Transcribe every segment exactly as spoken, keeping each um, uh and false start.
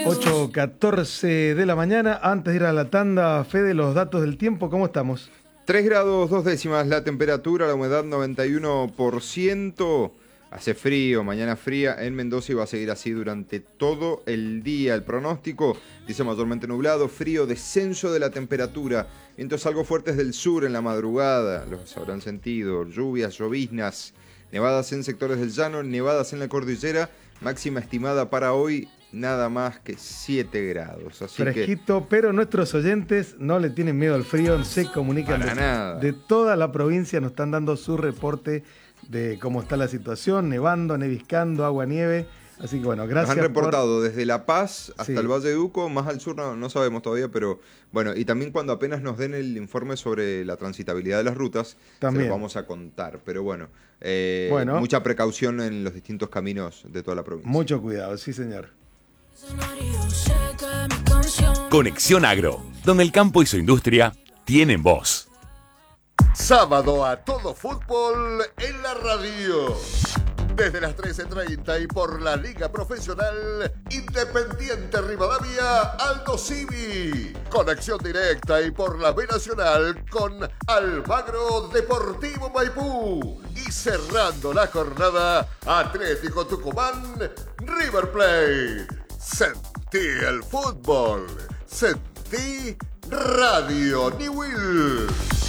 ocho catorce de la mañana. Antes de ir a la tanda, Fede, los datos del tiempo, ¿cómo estamos? tres grados dos décimas la temperatura, la humedad noventa y uno por ciento. Hace frío, mañana fría en Mendoza y va a seguir así durante todo el día. El pronóstico dice mayormente nublado, frío, descenso de la temperatura. Vientos algo fuertes del sur en la madrugada, los habrán sentido. Lluvias, lloviznas, nevadas en sectores del llano, nevadas en la cordillera. Máxima estimada para hoy, nada más que siete grados. Así Fresquito, que, pero nuestros oyentes no le tienen miedo al frío, se comunican para de, nada. de toda la provincia, nos están dando su reporte de cómo está la situación, nevando, neviscando, agua, nieve. Así que bueno, gracias. Nos han reportado por... desde La Paz hasta sí. el Valle de Uco, más al sur no, no sabemos todavía, pero bueno, y también cuando apenas nos den el informe sobre la transitabilidad de las rutas, también se los vamos a contar. Pero bueno, eh, bueno, mucha precaución en los distintos caminos de toda la provincia. Mucho cuidado, sí señor. Conexión Agro, donde el campo y su industria tienen voz. Sábado a todo fútbol en la radio. Desde las trece treinta y por la Liga Profesional Independiente Rivadavia Aldo Civi. Conexión directa y por la B Nacional con Almagro Deportivo Maipú. Y cerrando la jornada, Atlético Tucumán River Plate. Sentí el fútbol. Sentí Radio Newell.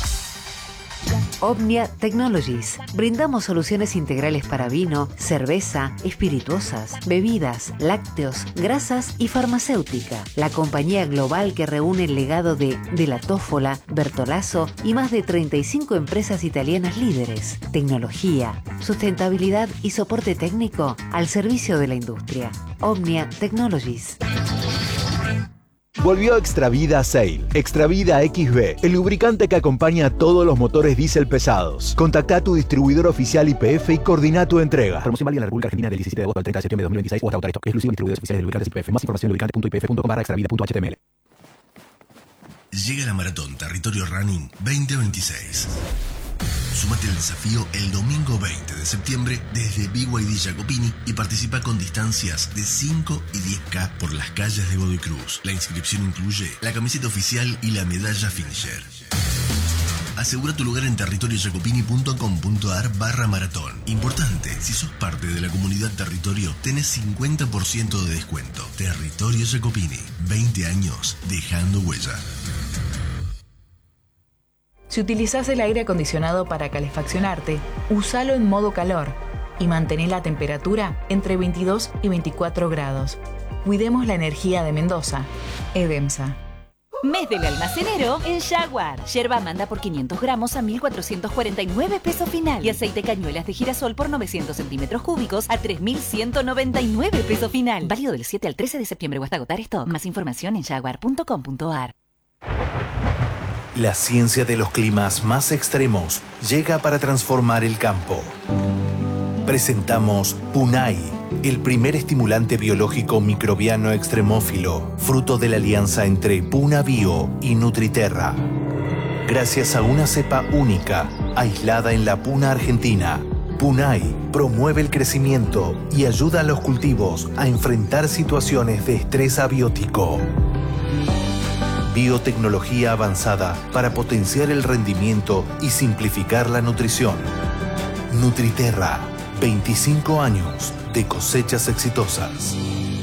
Omnia Technologies. Brindamos soluciones integrales para vino, cerveza, espirituosas, bebidas, lácteos, grasas y farmacéutica. La compañía global que reúne el legado de De la Tófola, Bertolaso y más de treinta y cinco empresas italianas líderes. Tecnología, sustentabilidad y soporte técnico al servicio de la industria. Omnia Technologies. Volvió Extravida Sail, Extravida X B, el lubricante que acompaña a todos los motores diésel pesados. Contacta a tu distribuidor oficial I P F y coordina tu entrega. Promoción válida en la República Argentina del diecisiete de agosto al treinta de septiembre de dos mil veintiséis o hasta agotar stock. Exclusivo en distribuidores oficiales de lubricantes I P F. Más información en lubricante punto i p f punto com barra extravida punto h t m l. Llega la Maratón Territorio Running veinte veintiséis. Súmate al desafío el domingo veinte de septiembre desde B Y D Jacopini y participa con distancias de cinco y diez K por las calles de Godoy Cruz. La inscripción incluye la camiseta oficial y la medalla finisher. Asegura tu lugar en territorio jacopini punto com punto a r barra maratón. Importante, si sos parte de la comunidad Territorio, tenés cincuenta por ciento de descuento. Territorio Jacopini, veinte años dejando huella. Si utilizás el aire acondicionado para calefaccionarte, usalo en modo calor y mantén la temperatura entre veintidós y veinticuatro grados. Cuidemos la energía de Mendoza. Edemsa. Mes del almacenero en Jaguar. Yerba manda por quinientos gramos a mil cuatrocientos cuarenta y nueve pesos final. Y aceite cañuelas de girasol por novecientos centímetros cúbicos a tres mil ciento noventa y nueve pesos final. Válido del siete al trece de septiembre o hasta agotar stock. Más información en jaguar punto com punto a r. La ciencia de los climas más extremos llega para transformar el campo. Presentamos Punai, el primer estimulante biológico microbiano extremófilo, fruto de la alianza entre Puna Bio y Nutriterra. Gracias a una cepa única, aislada en la puna argentina, Punai promueve el crecimiento y ayuda a los cultivos a enfrentar situaciones de estrés abiótico. Biotecnología avanzada para potenciar el rendimiento y simplificar la nutrición. Nutriterra, veinticinco años de cosechas exitosas.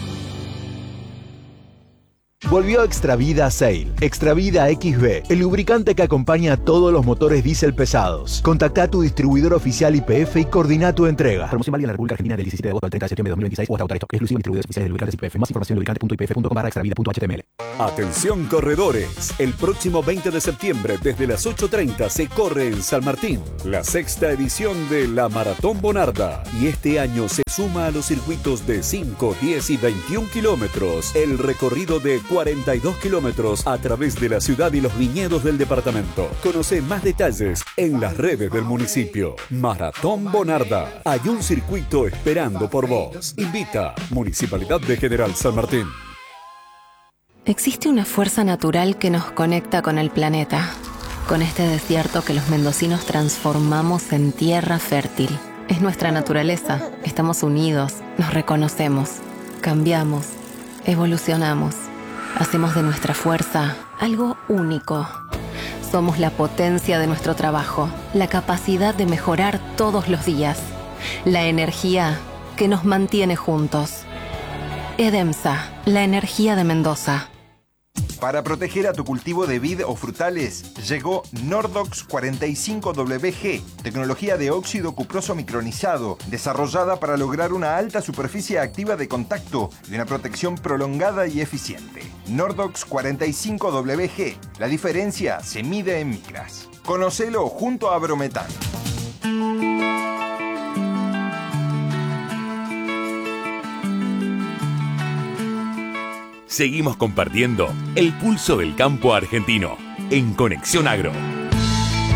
Volvió Extravida Sail, Extravida X B, el lubricante que acompaña a todos los motores diésel pesados. Contacta a tu distribuidor oficial I P F y coordina tu entrega. Promoción válida en la República Argentina del diecisiete de agosto al treinta de septiembre de dos mil veintiséis o hasta agotar stock. Exclusivo en distribuidores oficiales de lubricantes I P F. Más información en lubricante punto i p f punto com barra extravida punto h t m l. Atención corredores, el próximo veinte de septiembre desde las ocho treinta se corre en San Martín la sexta edición de la Maratón Bonarda y este año se suma a los circuitos de cinco, diez y veintiún kilómetros el recorrido de cuarenta y dos kilómetros a través de la ciudad y los viñedos del departamento. Conoce más detalles en las redes del municipio. Maratón Bonarda, hay un circuito esperando por vos. Invita Municipalidad de General San Martín. Existe una fuerza natural que nos conecta con el planeta, con este desierto que los mendocinos transformamos en tierra fértil. Es nuestra naturaleza, estamos unidos, nos reconocemos, cambiamos, Evolucionamos. Hacemos de nuestra fuerza algo único. Somos la potencia de nuestro trabajo, la capacidad de mejorar todos los días, la energía que nos mantiene juntos. Edemsa, la energía de Mendoza. Para proteger a tu cultivo de vid o frutales, llegó Nordox cuarenta y cinco W G, tecnología de óxido cuproso micronizado, desarrollada para lograr una alta superficie activa de contacto y una protección prolongada y eficiente. Nordox cuarenta y cinco W G, la diferencia se mide en micras. Conocelo junto a Brometan. Seguimos compartiendo el pulso del campo argentino en Conexión Agro.